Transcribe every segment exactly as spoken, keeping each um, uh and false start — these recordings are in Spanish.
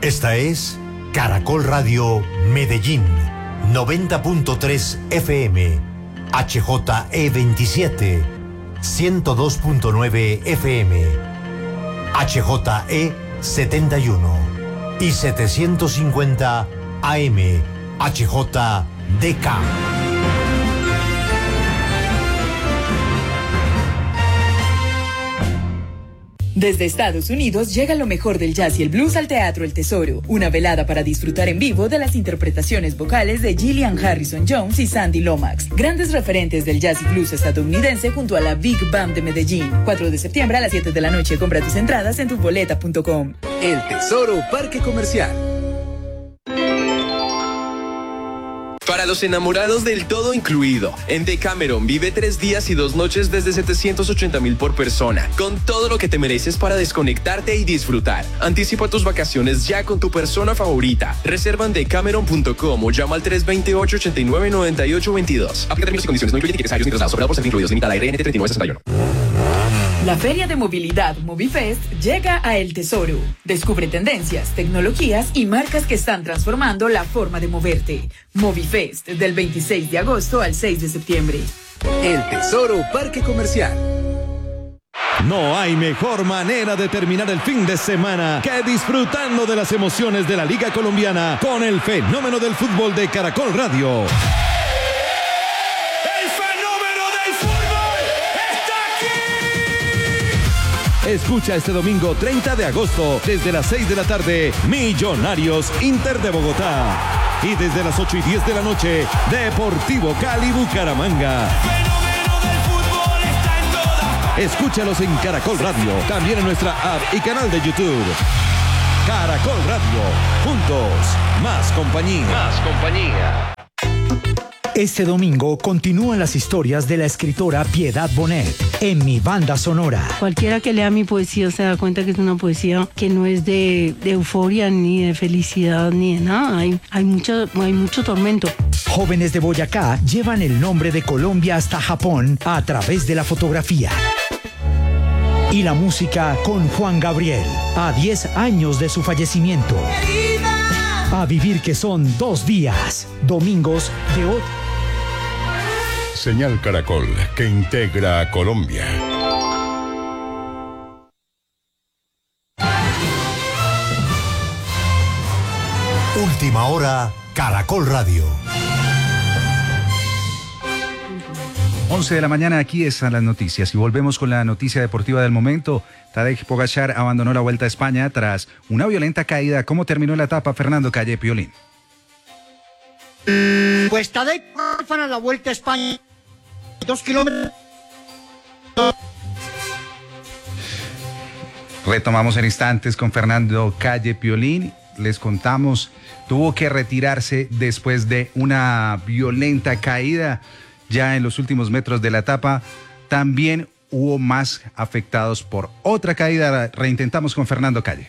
Esta es Caracol Radio Medellín, noventa punto tres F M, H J E veintisiete, ciento dos punto nueve F M, H J E setenta y uno y setecientos cincuenta A M, H J D K. Desde Estados Unidos llega lo mejor del jazz y el blues al Teatro El Tesoro. Una velada para disfrutar en vivo de las interpretaciones vocales de Gillian Harrison Jones y Sandy Lomax, grandes referentes del jazz y blues estadounidense junto a la Big Band de Medellín. cuatro de septiembre a las siete de la noche. Compra tus entradas en tu boleta punto com. El Tesoro Parque Comercial. Para los enamorados del todo incluido, en Decameron vive tres días y dos noches desde setecientos ochenta mil por persona, con todo lo que te mereces para desconectarte y disfrutar. Anticipa tus vacaciones ya con tu persona favorita. Reserva en decameron punto com o llama al tres dos ocho, ocho nueve, nueve ocho dos dos. Aplica términos y condiciones, no incluye tickets aéreos ni traslados, operado por ser incluidos, limitada a R N T treinta y nueve sesenta y uno. La Feria de Movilidad Movifest llega a El Tesoro. Descubre tendencias, tecnologías y marcas que están transformando la forma de moverte. Movifest, del veintiséis de agosto al seis de septiembre. El Tesoro Parque Comercial. No hay mejor manera de terminar el fin de semana que disfrutando de las emociones de la Liga Colombiana con el fenómeno del fútbol de Caracol Radio. Escucha este domingo treinta de agosto desde las seis de la tarde Millonarios Inter de Bogotá y desde las ocho y diez de la noche Deportivo Cali Bucaramanga. Escúchalos en Caracol Radio, también en nuestra app y canal de YouTube. Caracol Radio, juntos, más compañía. Más compañía. Este domingo continúan las historias de la escritora Piedad Bonet en Mi Banda Sonora. Cualquiera que lea mi poesía se da cuenta que es una poesía que no es de, de euforia, ni de felicidad, ni de nada. Hay, hay, mucho, hay mucho tormento. Jóvenes de Boyacá llevan el nombre de Colombia hasta Japón a través de la fotografía. Y la música con Juan Gabriel, a diez años de su fallecimiento. A vivir que son dos días, domingos de ocho. Señal Caracol, que integra a Colombia. Última hora, Caracol Radio. once de la mañana, aquí están las noticias y volvemos con la noticia deportiva del momento. Tadej Pogačar abandonó la Vuelta a España tras una violenta caída. ¿Cómo terminó la etapa, Fernando Calle Piolín? Pues Tadej para la Vuelta a España, dos kilómetros. Retomamos en instantes con Fernando Calle Piolín. Les contamos, tuvo que retirarse después de una violenta caída ya en los últimos metros de la etapa. También hubo más afectados por otra caída. Reintentamos con Fernando Calle.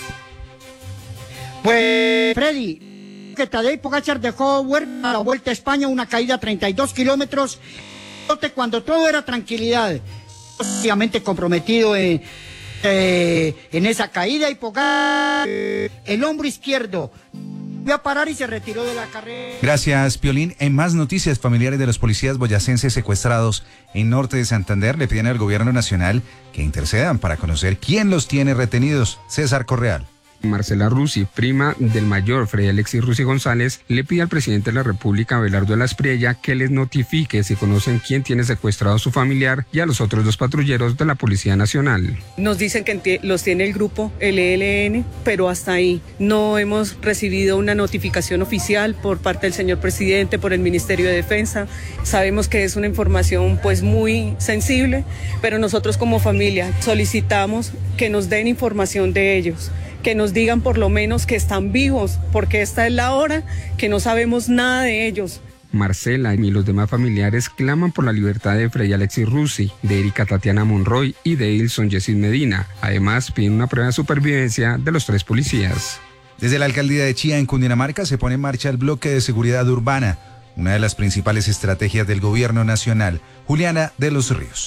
Pues, Freddy, que Tadej Pogačar dejó huérfana la Vuelta a España, una caída a treinta y dos kilómetros, cuando todo era tranquilidad. Obviamente comprometido en, eh, en esa caída, y Pogačar, eh, el hombro izquierdo, voy a parar y se retiró de la carrera. Gracias, Piolín. En más noticias, familiares de los policías boyacenses secuestrados en norte de Santander le piden al gobierno nacional que intercedan para conocer quién los tiene retenidos. César Correal. Marcela Rusi, prima del mayor Freddy Alexis Rusi González, le pide al presidente de la República, Abelardo de la Espriella, que les notifique si conocen quién tiene secuestrado a su familiar y a los otros dos patrulleros de la Policía Nacional. Nos dicen que los tiene el grupo L L N, pero hasta ahí no hemos recibido una notificación oficial por parte del señor presidente, por el Ministerio de Defensa. Sabemos que es una información pues muy sensible, pero nosotros como familia solicitamos que nos den información de ellos, que nos digan por lo menos que están vivos, porque esta es la hora que no sabemos nada de ellos. Marcela y los demás familiares claman por la libertad de Freddy Alexis Rusi, de Erika Tatiana Monroy y de Ilson Jessit Medina. Además, piden una prueba de supervivencia de los tres policías. Desde la alcaldía de Chía, en Cundinamarca, se pone en marcha el bloque de seguridad urbana, una de las principales estrategias del gobierno nacional. Juliana de los Ríos.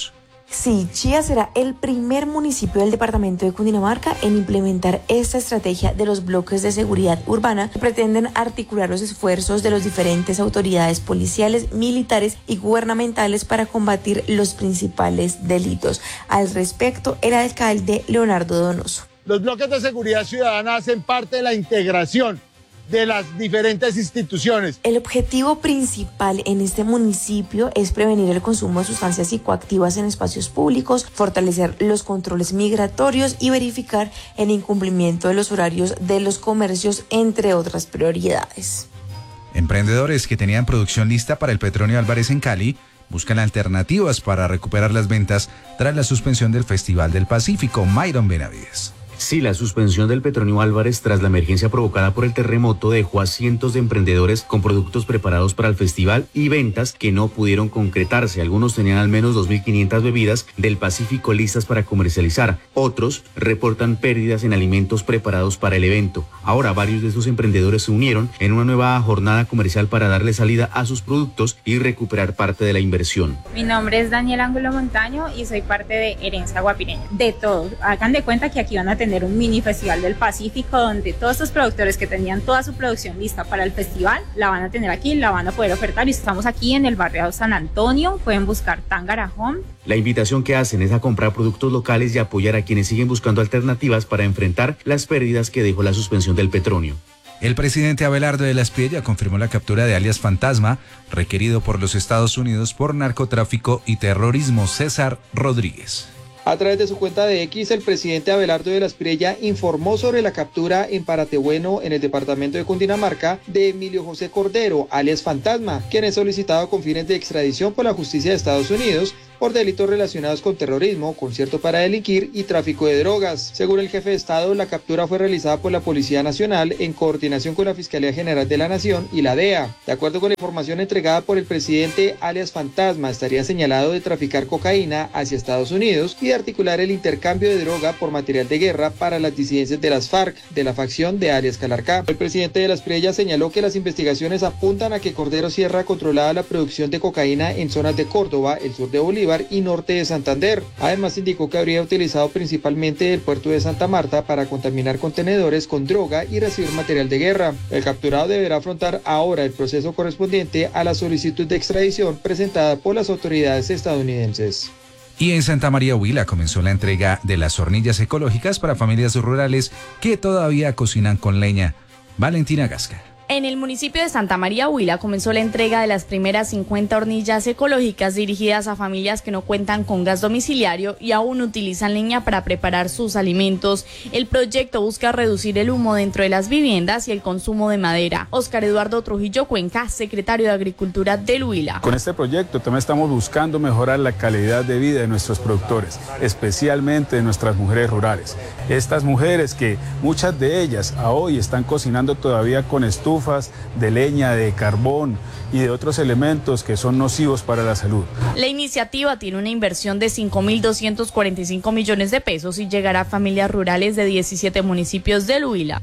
Sí, Chía será el primer municipio del departamento de Cundinamarca en implementar esta estrategia de los bloques de seguridad urbana que pretenden articular los esfuerzos de las diferentes autoridades policiales, militares y gubernamentales para combatir los principales delitos. Al respecto, el alcalde Leonardo Donoso. Los bloques de seguridad ciudadana hacen parte de la integración de las diferentes instituciones. El objetivo principal en este municipio es prevenir el consumo de sustancias psicoactivas en espacios públicos, fortalecer los controles migratorios y verificar el incumplimiento de los horarios de los comercios, entre otras prioridades. Emprendedores que tenían producción lista para el Petronio Álvarez en Cali buscan alternativas para recuperar las ventas tras la suspensión del Festival del Pacífico. Myron Benavides. Sí, la suspensión del Petronio Álvarez tras la emergencia provocada por el terremoto dejó a cientos de emprendedores con productos preparados para el festival y ventas que no pudieron concretarse. Algunos tenían al menos dos mil quinientas bebidas del Pacífico listas para comercializar. Otros reportan pérdidas en alimentos preparados para el evento. Ahora varios de esos emprendedores se unieron en una nueva jornada comercial para darle salida a sus productos y recuperar parte de la inversión. Mi nombre es Daniel Ángulo Montaño y soy parte de Herencia Guapireña. De todo, hagan de cuenta que aquí van a tener un mini festival del Pacífico donde todos estos productores que tenían toda su producción lista para el festival la van a tener aquí, la van a poder ofertar y estamos aquí en el barrio San Antonio, pueden buscar Tángara Home. La invitación que hacen es a comprar productos locales y apoyar a quienes siguen buscando alternativas para enfrentar las pérdidas que dejó la suspensión del Petronio. El presidente Abelardo de la Espriella confirmó la captura de alias Fantasma, requerido por los Estados Unidos por narcotráfico y terrorismo. César Rodríguez. A través de su cuenta de X, el presidente Abelardo de la Espriella informó sobre la captura en Paratebueno, en el departamento de Cundinamarca, de Emilio José Cordero, alias Fantasma, quien es solicitado con fines de extradición por la justicia de Estados Unidos por delitos relacionados con terrorismo, concierto para delinquir y tráfico de drogas. Según el jefe de Estado, la captura fue realizada por la Policía Nacional en coordinación con la Fiscalía General de la Nación y la D E A. De acuerdo con la información entregada por el presidente, alias Fantasma estaría señalado de traficar cocaína hacia Estados Unidos y de articular el intercambio de droga por material de guerra para las disidencias de las FARC, de la facción de alias Calarcá. El presidente de la Espriella señaló que las investigaciones apuntan a que Cordero Sierra controlaba la producción de cocaína en zonas de Córdoba, el sur de Bolívar y norte de Santander. Además indicó que habría utilizado principalmente el puerto de Santa Marta para contaminar contenedores con droga y recibir material de guerra. El capturado deberá afrontar ahora el proceso correspondiente a la solicitud de extradición presentada por las autoridades estadounidenses. Y en Santa María Huila comenzó la entrega de las hornillas ecológicas para familias rurales que todavía cocinan con leña. Valentina Gasca. En el municipio de Santa María Huila comenzó la entrega de las primeras cincuenta hornillas ecológicas dirigidas a familias que no cuentan con gas domiciliario y aún utilizan leña para preparar sus alimentos. El proyecto busca reducir el humo dentro de las viviendas y el consumo de madera. Óscar Eduardo Trujillo Cuenca, secretario de Agricultura del Huila. Con este proyecto también estamos buscando mejorar la calidad de vida de nuestros productores, especialmente de nuestras mujeres rurales. Estas mujeres que muchas de ellas a hoy están cocinando todavía con estufa de leña, de carbón y de otros elementos que son nocivos para la salud. La iniciativa tiene una inversión de cinco mil doscientos cuarenta y cinco millones de pesos y llegará a familias rurales de diecisiete municipios del Huila.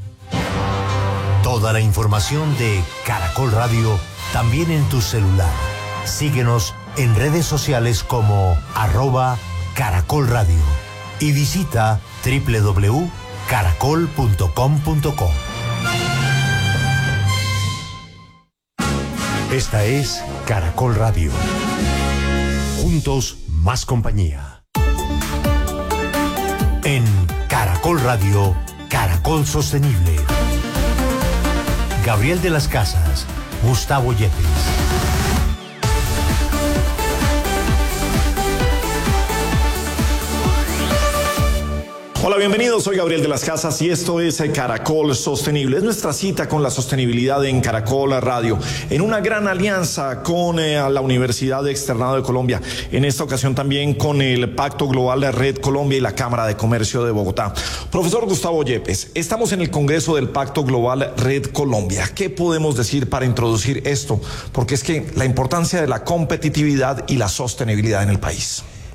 Toda la información de Caracol Radio también en tu celular. Síguenos en redes sociales como arroba Caracol Radio y visita doble u doble u doble u punto caracol punto com punto co. Esta es Caracol Radio. Juntos, más compañía. En Caracol Radio, Caracol Sostenible. Gabriel de las Casas, Gustavo Yepes. Hola, bienvenidos, soy Gabriel de las Casas y esto es Caracol Sostenible. Es nuestra cita con la sostenibilidad en Caracol Radio, en una gran alianza con eh, la Universidad Externado de Colombia, en esta ocasión también con el Pacto Global de Red Colombia y la Cámara de Comercio de Bogotá. Profesor Gustavo Yepes, estamos en el Congreso del Pacto Global Red Colombia. ¿Qué podemos decir para introducir esto? Porque es que la importancia de la competitividad y la sostenibilidad en el país.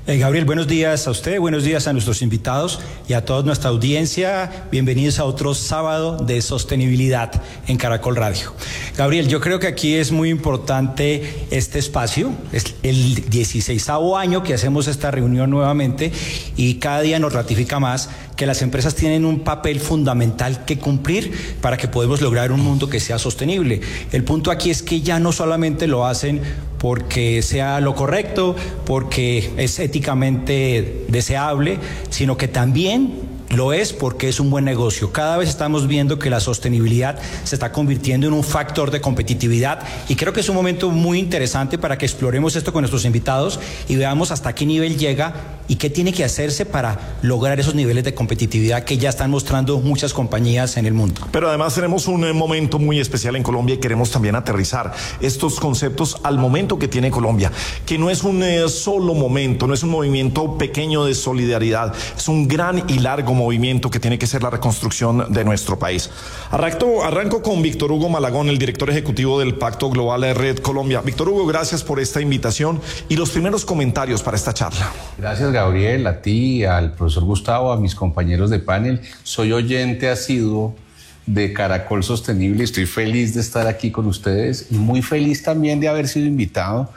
Eh, Gabriel, buenos días a usted, buenos días a nuestros invitados y a toda nuestra audiencia. Bienvenidos a otro sábado de sostenibilidad en Caracol Radio. Gabriel, yo creo que aquí es muy importante este espacio. Es el dieciseisavo año que hacemos esta reunión nuevamente y cada día nos ratifica más que las empresas tienen un papel fundamental que cumplir para que podamos lograr un mundo que sea sostenible. El punto aquí es que ya no solamente lo hacen porque sea lo correcto, porque es éticamente deseable, sino que también lo es porque es un buen negocio. Cada vez estamos viendo que la sostenibilidad se está convirtiendo en un factor de competitividad y creo que es un momento muy interesante para que exploremos esto con nuestros invitados y veamos hasta qué nivel llega y qué tiene que hacerse para lograr esos niveles de competitividad que ya están mostrando muchas compañías en el mundo. Pero además tenemos un momento muy especial en Colombia y queremos también aterrizar estos conceptos al momento que tiene Colombia, que no es un eh, solo momento, no es un movimiento pequeño de solidaridad, es un gran y largo movimiento que tiene que ser la reconstrucción de nuestro país. Arranco, arranco con Víctor Hugo Malagón, el director ejecutivo del Pacto Global de Red Colombia. Víctor Hugo, gracias por esta invitación y los primeros comentarios para esta charla. Gracias, Gabriel, a ti, al profesor Gustavo, a mis compañeros de panel. Soy oyente asiduo de Caracol Sostenible. Estoy feliz de estar aquí con ustedes y muy feliz también de haber sido invitado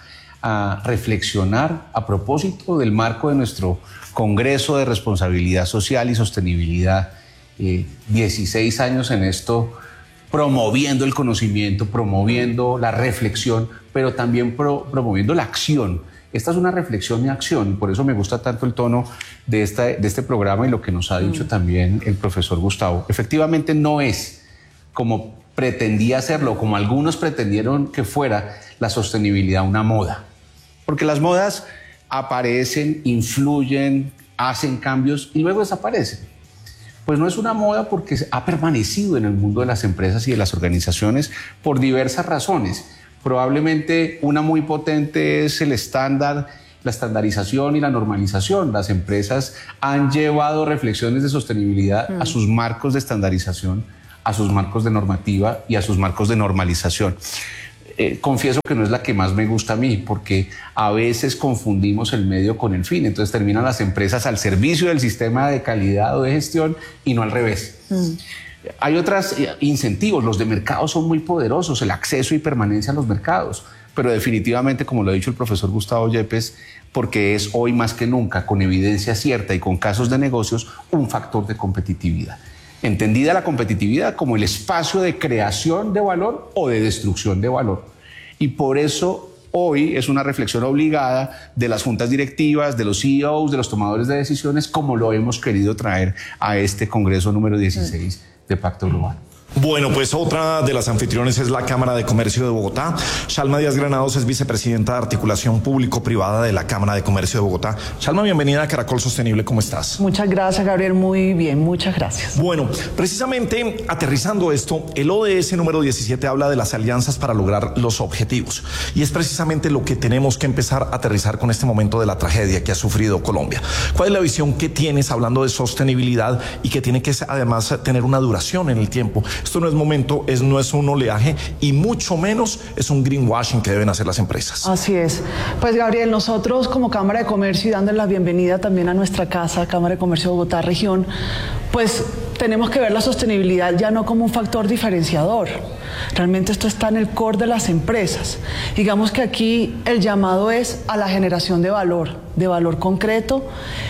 a reflexionar a propósito del marco de nuestro Congreso de Responsabilidad Social y Sostenibilidad. Eh, dieciséis años en esto, promoviendo el conocimiento, promoviendo la reflexión, pero también pro, promoviendo la acción. Esta es una reflexión y acción, y por eso me gusta tanto el tono de, esta, de este programa y lo que nos ha dicho mm. también el profesor Gustavo. Efectivamente no es como pretendía hacerlo, como algunos pretendieron que fuera la sostenibilidad una moda, porque las modas aparecen, influyen, hacen cambios y luego desaparecen. Pues no es una moda porque ha permanecido en el mundo de las empresas y de las organizaciones por diversas razones. Probablemente una muy potente es el estándar, la estandarización y la normalización. Las empresas han llevado reflexiones de sostenibilidad mm. a sus marcos de estandarización, a sus marcos de normativa y a sus marcos de normalización. Eh, confieso que no es la que más me gusta a mí, porque a veces confundimos el medio con el fin. Entonces terminan las empresas al servicio del sistema de calidad o de gestión y no al revés. Mm. Hay otros incentivos, los de mercado son muy poderosos, el acceso y permanencia a los mercados, pero definitivamente, como lo ha dicho el profesor Gustavo Yepes, porque es hoy más que nunca, con evidencia cierta y con casos de negocios, un factor de competitividad. Entendida la competitividad como el espacio de creación de valor o de destrucción de valor. Y por eso hoy es una reflexión obligada de las juntas directivas, de los C E Os, de los tomadores de decisiones, como lo hemos querido traer a este Congreso número dieciséis de Pacto Global. Bueno, pues otra de las anfitriones es la Cámara de Comercio de Bogotá. Shalma Díaz Granados es vicepresidenta de Articulación Público-Privada de la Cámara de Comercio de Bogotá. Shalma, bienvenida a Caracol Sostenible, ¿cómo estás? Muchas gracias, Gabriel, muy bien, muchas gracias. Bueno, precisamente aterrizando esto, el O D S número diecisiete habla de las alianzas para lograr los objetivos. Y es precisamente lo que tenemos que empezar a aterrizar con este momento de la tragedia que ha sufrido Colombia. ¿Cuál es la visión que tienes hablando de sostenibilidad y que tiene que además tener una duración en el tiempo? Esto no es momento, es, no es un oleaje y mucho menos es un greenwashing que deben hacer las empresas. Así es. Pues Gabriel, nosotros como Cámara de Comercio y dándole la bienvenida también a nuestra casa, Cámara de Comercio de Bogotá Región, pues tenemos que ver la sostenibilidad ya no como un factor diferenciador. Realmente esto está en el core de las empresas. Digamos que aquí el llamado es a la generación de valor, de valor concreto,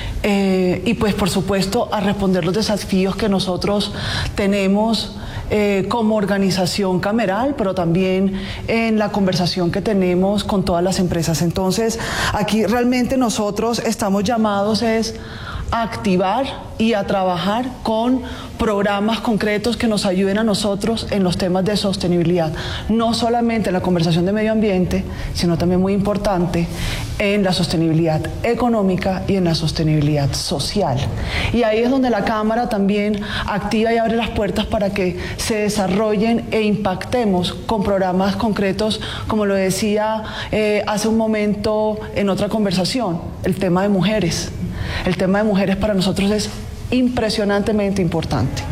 eh, y pues por supuesto a responder los desafíos que nosotros tenemos Eh, como organización cameral, pero también en la conversación que tenemos con todas las empresas. Entonces, aquí realmente nosotros estamos llamados es a activar y a trabajar con programas concretos que nos ayuden a nosotros en los temas de sostenibilidad, no solamente en la conversación de medio ambiente, sino también muy importante en la sostenibilidad económica y en la sostenibilidad social. Y ahí es donde la Cámara también activa y abre las puertas para que se desarrollen e impactemos con programas concretos, como lo decía eh, hace un momento en otra conversación, el tema de mujeres. El tema de mujeres para nosotros es impresionantemente importante.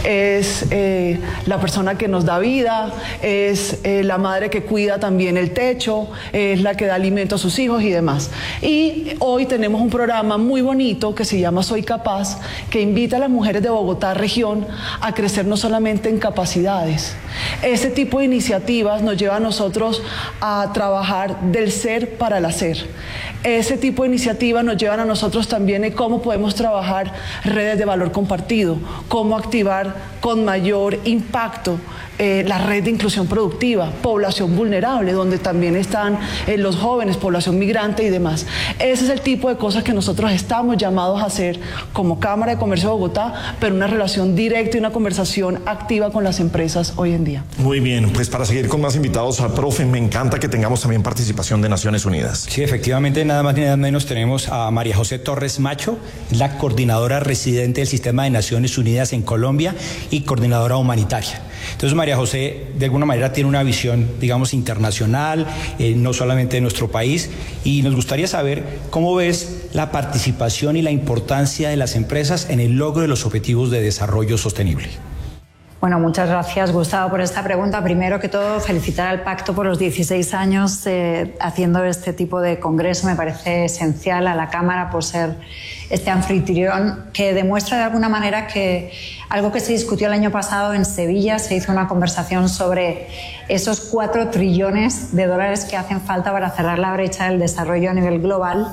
es eh, la persona que nos da vida, es eh, la madre que cuida también el techo, es la que da alimento a sus hijos y demás. Y hoy tenemos un programa muy bonito que se llama Soy Capaz, que invita a las mujeres de Bogotá región a crecer no solamente en capacidades. Ese tipo de iniciativas nos lleva a nosotros a trabajar del ser para el hacer. Ese tipo de iniciativas nos llevan a nosotros también en cómo podemos trabajar redes de valor compartido, cómo activar con mayor impacto eh, la red de inclusión productiva, población vulnerable, donde también están eh, los jóvenes, población migrante y demás. Ese es el tipo de cosas que nosotros estamos llamados a hacer como Cámara de Comercio de Bogotá, pero una relación directa y una conversación activa con las empresas hoy en día. Muy bien, pues para seguir con más invitados al profe, me encanta que tengamos también participación de Naciones Unidas. Sí, efectivamente, nada más ni nada menos tenemos a María José Torres Macho, la coordinadora residente del Sistema de Naciones Unidas en Colombia y coordinadora humanitaria. Entonces, María José, de alguna manera, tiene una visión, digamos, internacional, eh, no solamente de nuestro país, y nos gustaría saber cómo ves la participación y la importancia de las empresas en el logro de los objetivos de desarrollo sostenible. Bueno, muchas gracias, Gustavo, por esta pregunta. Primero que todo, felicitar al Pacto por los dieciséis años eh, haciendo este tipo de congreso. Me parece esencial, a la Cámara por ser este anfitrión que demuestra de alguna manera que algo que se discutió el año pasado en Sevilla, se hizo una conversación sobre esos cuatro trillones de dólares que hacen falta para cerrar la brecha del desarrollo a nivel global.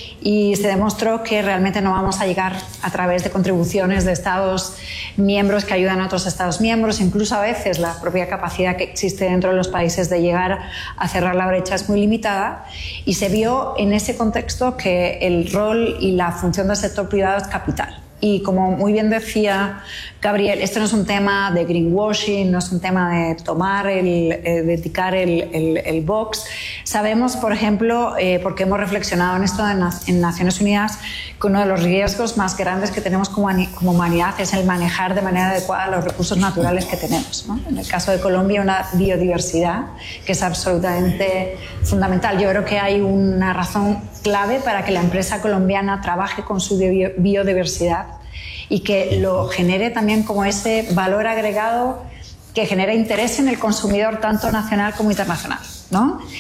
Y se demostró que realmente no vamos a llegar a través de contribuciones de Estados miembros que ayudan a otros Estados miembros. Incluso a veces la propia capacidad que existe dentro de los países de llegar a cerrar la brecha es muy limitada, y se vio en ese contexto que el rol y la función del sector privado es capital. Y como muy bien decía Gabriel, esto no es un tema de greenwashing, no es un tema de tomar, el, eh, de ticar el, el, el box. Sabemos, por ejemplo, eh, porque hemos reflexionado en esto en, en Naciones Unidas, que uno de los riesgos más grandes que tenemos como, como humanidad es el manejar de manera adecuada los recursos naturales que tenemos, ¿no? En el caso de Colombia, una biodiversidad que es absolutamente fundamental. Yo creo que hay una razón clave para que la empresa colombiana trabaje con su biodiversidad y que lo genere también como ese valor agregado que genera interés en el consumidor tanto nacional como internacional, ¿no?